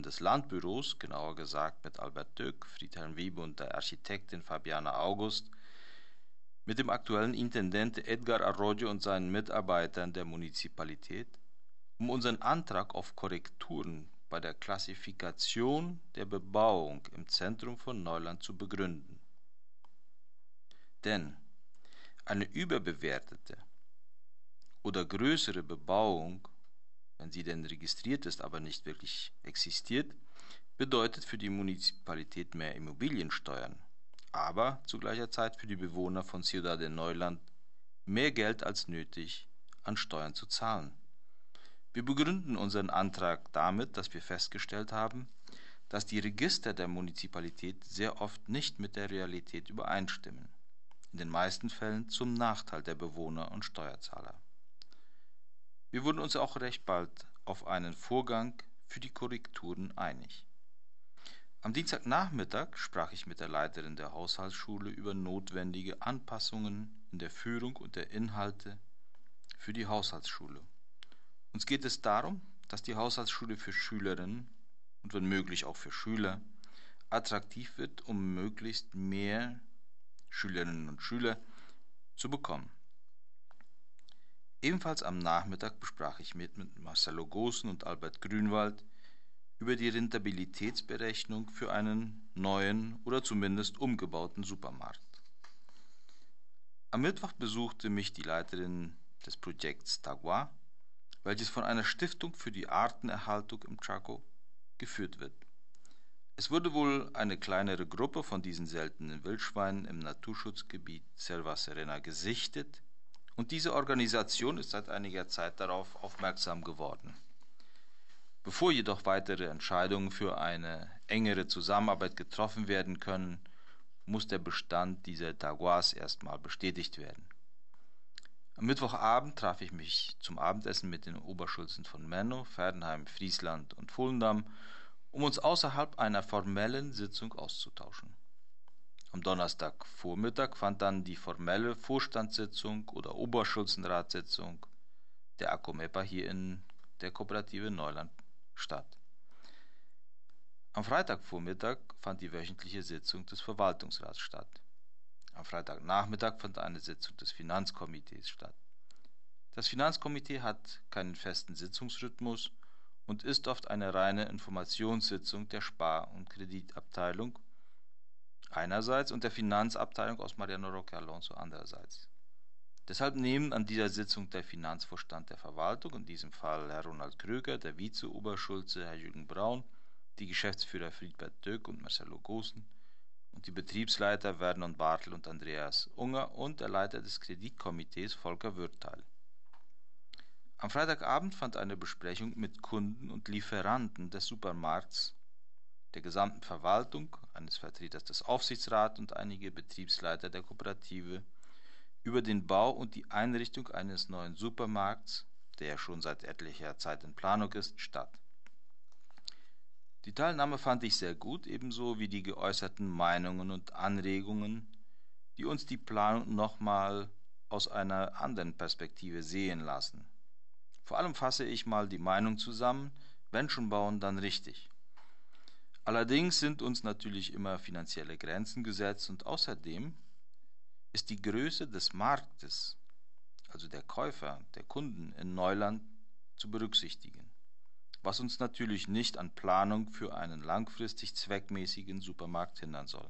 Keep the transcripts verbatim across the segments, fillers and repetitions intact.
des Landbüros, genauer gesagt mit Albert Dück, Friedhelm Wiebe und der Architektin Fabiana August, mit dem aktuellen Intendente Edgar Arroyo und seinen Mitarbeitern der Municipalität, um unseren Antrag auf Korrekturen bei der Klassifikation der Bebauung im Zentrum von Neuland zu begründen. Denn eine überbewertete oder größere Bebauung, wenn sie denn registriert ist, aber nicht wirklich existiert, bedeutet für die Municipalität mehr Immobiliensteuern, aber zu gleicher Zeit für die Bewohner von Ciudad de Neuland mehr Geld als nötig an Steuern zu zahlen. Wir begründen unseren Antrag damit, dass wir festgestellt haben, dass die Register der Municipalität sehr oft nicht mit der Realität übereinstimmen, in den meisten Fällen zum Nachteil der Bewohner und Steuerzahler. Wir wurden uns auch recht bald auf einen Vorgang für die Korrekturen einig. Am Dienstagnachmittag sprach ich mit der Leiterin der Haushaltsschule über notwendige Anpassungen in der Führung und der Inhalte für die Haushaltsschule. Uns geht es darum, dass die Haushaltsschule für Schülerinnen und wenn möglich auch für Schüler attraktiv wird, um möglichst mehr Schülerinnen und Schüler zu bekommen. Ebenfalls am Nachmittag besprach ich mit, mit Marcelo Goossen und Albert Grünwald über die Rentabilitätsberechnung für einen neuen oder zumindest umgebauten Supermarkt. Am Mittwoch besuchte mich die Leiterin des Projekts Tagua, welches von einer Stiftung für die Artenerhaltung im Chaco geführt wird. Es wurde wohl eine kleinere Gruppe von diesen seltenen Wildschweinen im Naturschutzgebiet Selva Serena gesichtet und diese Organisation ist seit einiger Zeit darauf aufmerksam geworden. Bevor jedoch weitere Entscheidungen für eine engere Zusammenarbeit getroffen werden können, muss der Bestand dieser Taguas erstmal bestätigt werden. Am Mittwochabend traf ich mich zum Abendessen mit den Oberschulzen von Menno, Verdenheim, Friesland und Volendam, um uns außerhalb einer formellen Sitzung auszutauschen. Am Donnerstagvormittag fand dann die formelle Vorstandssitzung oder Oberschulzenratssitzung der ACOMEPA hier in der Kooperative Neuland statt. Am Freitagvormittag fand die wöchentliche Sitzung des Verwaltungsrats statt. Am Freitagnachmittag fand eine Sitzung des Finanzkomitees statt. Das Finanzkomitee hat keinen festen Sitzungsrhythmus und ist oft eine reine Informationssitzung der Spar- und Kreditabteilung einerseits und der Finanzabteilung aus Mariano Roque Alonso andererseits. Deshalb nehmen an dieser Sitzung der Finanzvorstand der Verwaltung, in diesem Fall Herr Ronald Kröger, der Vize-Oberschulze Herr Jürgen Braun, die Geschäftsführer Friedbert Dück und Marcelo Goossen und die Betriebsleiter Vernon Bartel und Andreas Unger und der Leiter des Kreditkomitees Volker Würth teil. Am Freitagabend fand eine Besprechung mit Kunden und Lieferanten des Supermarkts, der gesamten Verwaltung, eines Vertreters des Aufsichtsrats und einige Betriebsleiter der Kooperative über den Bau und die Einrichtung eines neuen Supermarkts, der schon seit etlicher Zeit in Planung ist, statt. Die Teilnahme fand ich sehr gut, ebenso wie die geäußerten Meinungen und Anregungen, die uns die Planung nochmal aus einer anderen Perspektive sehen lassen. Vor allem fasse ich mal die Meinung zusammen, wenn schon bauen, dann richtig. Allerdings sind uns natürlich immer finanzielle Grenzen gesetzt und außerdem ist die Größe des Marktes, also der Käufer, der Kunden in Neuland zu berücksichtigen, was uns natürlich nicht an Planung für einen langfristig zweckmäßigen Supermarkt hindern soll.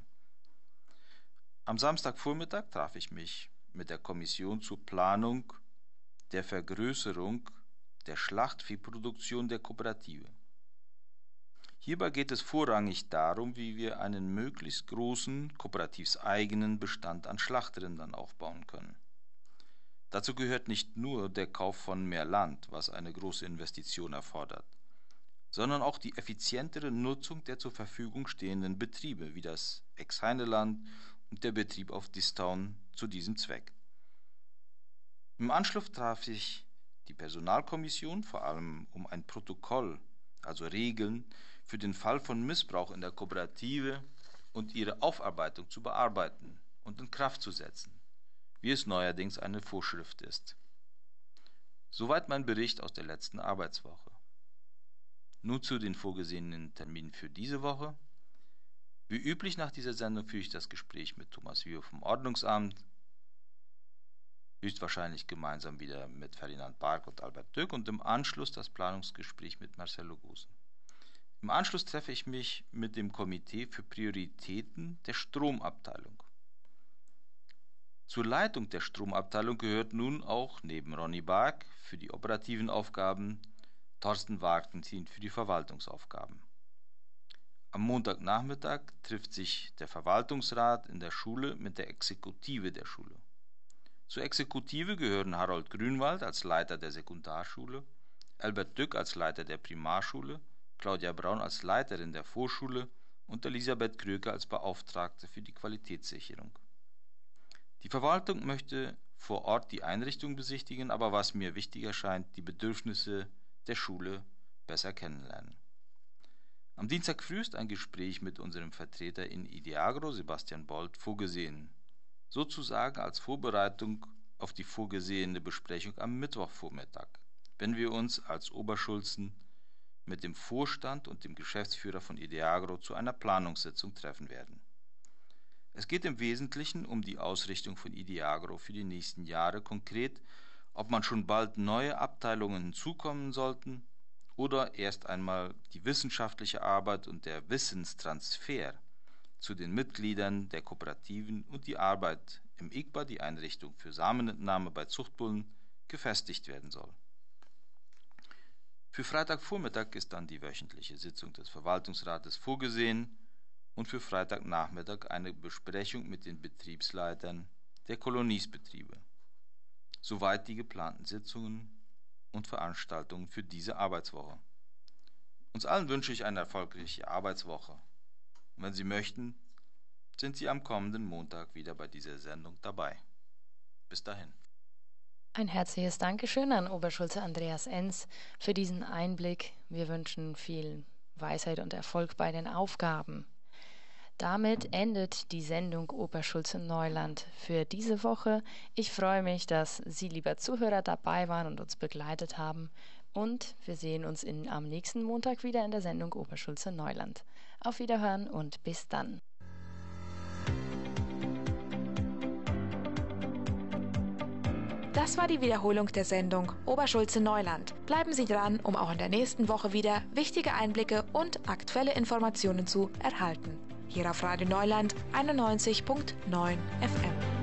Am Samstagvormittag traf ich mich mit der Kommission zur Planung der Vergrößerung der Schlachtviehproduktion der Kooperative. Hierbei geht es vorrangig darum, wie wir einen möglichst großen, kooperativseigenen Bestand an Schlachtrindern aufbauen können. Dazu gehört nicht nur der Kauf von mehr Land, was eine große Investition erfordert, sondern auch die effizientere Nutzung der zur Verfügung stehenden Betriebe, wie das Ex-Heineland und der Betrieb auf Distown zu diesem Zweck. Im Anschluss traf sich die Personalkommission vor allem um ein Protokoll, also Regeln, für den Fall von Missbrauch in der Kooperative und ihre Aufarbeitung zu bearbeiten und in Kraft zu setzen, wie es neuerdings eine Vorschrift ist. Soweit mein Bericht aus der letzten Arbeitswoche. Nun zu den vorgesehenen Terminen für diese Woche. Wie üblich nach dieser Sendung führe ich das Gespräch mit Thomas Wiehoff vom Ordnungsamt, höchstwahrscheinlich gemeinsam wieder mit Ferdinand Bark und Albert Dück und im Anschluss das Planungsgespräch mit Marcelo Gosen. Im Anschluss treffe ich mich mit dem Komitee für Prioritäten der Stromabteilung. Zur Leitung der Stromabteilung gehört nun auch neben Ronny Bark für die operativen Aufgaben Thorsten Wagentin für die Verwaltungsaufgaben. Am Montagnachmittag trifft sich der Verwaltungsrat in der Schule mit der Exekutive der Schule. Zur Exekutive gehören Harold Grünwald als Leiter der Sekundarschule, Albert Dück als Leiter der Primarschule, Claudia Braun als Leiterin der Vorschule und Elisabeth Kröker als Beauftragte für die Qualitätssicherung. Die Verwaltung möchte vor Ort die Einrichtung besichtigen, aber was mir wichtiger scheint, die Bedürfnisse der Schule besser kennenlernen. Am Dienstag früh ist ein Gespräch mit unserem Vertreter in Ideagro, Sebastian Bold, vorgesehen, sozusagen als Vorbereitung auf die vorgesehene Besprechung am Mittwochvormittag, wenn wir uns als Oberschulzen mit dem Vorstand und dem Geschäftsführer von Ideagro zu einer Planungssitzung treffen werden. Es geht im Wesentlichen um die Ausrichtung von Ideagro für die nächsten Jahre, konkret, ob man schon bald neue Abteilungen hinzukommen sollten oder erst einmal die wissenschaftliche Arbeit und der Wissenstransfer zu den Mitgliedern der Kooperativen und die Arbeit im I G B A, die Einrichtung für Samenentnahme bei Zuchtbullen, gefestigt werden soll. Für Freitagvormittag ist dann die wöchentliche Sitzung des Verwaltungsrates vorgesehen und für Freitagnachmittag eine Besprechung mit den Betriebsleitern der Koloniesbetriebe. Soweit die geplanten Sitzungen und Veranstaltungen für diese Arbeitswoche. Uns allen wünsche ich eine erfolgreiche Arbeitswoche. Und wenn Sie möchten, sind Sie am kommenden Montag wieder bei dieser Sendung dabei. Bis dahin. Ein herzliches Dankeschön an Oberschulze Andreas Enz für diesen Einblick. Wir wünschen viel Weisheit und Erfolg bei den Aufgaben. Damit endet die Sendung Oberschulze Neuland für diese Woche. Ich freue mich, dass Sie, lieber Zuhörer, dabei waren und uns begleitet haben. Und wir sehen uns in, am nächsten Montag wieder in der Sendung Oberschulze Neuland. Auf Wiederhören und bis dann. Das war die Wiederholung der Sendung Oberschulze Neuland. Bleiben Sie dran, um auch in der nächsten Woche wieder wichtige Einblicke und aktuelle Informationen zu erhalten. Hier auf Radio Neuland einundneunzig Komma neun F M.